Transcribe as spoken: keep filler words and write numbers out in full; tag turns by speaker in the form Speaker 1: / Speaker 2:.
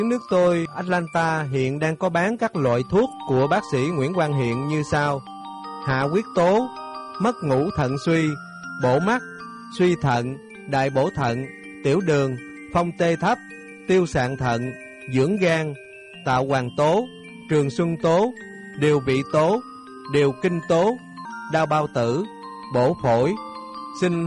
Speaker 1: Nước tôi Atlanta hiện đang có bán các loại thuốc của bác sĩ Nguyễn Quang Hiện như sau: hạ huyết tố, mất ngủ thận suy, bổ mắt, suy thận, đại bổ thận, tiểu đường, phong tê thấp, tiêu sạn thận, dưỡng gan, tạo hoàng tố, trường xuân tố, điều vị tố, điều kinh tố, đau bao tử, bổ phổi, sinh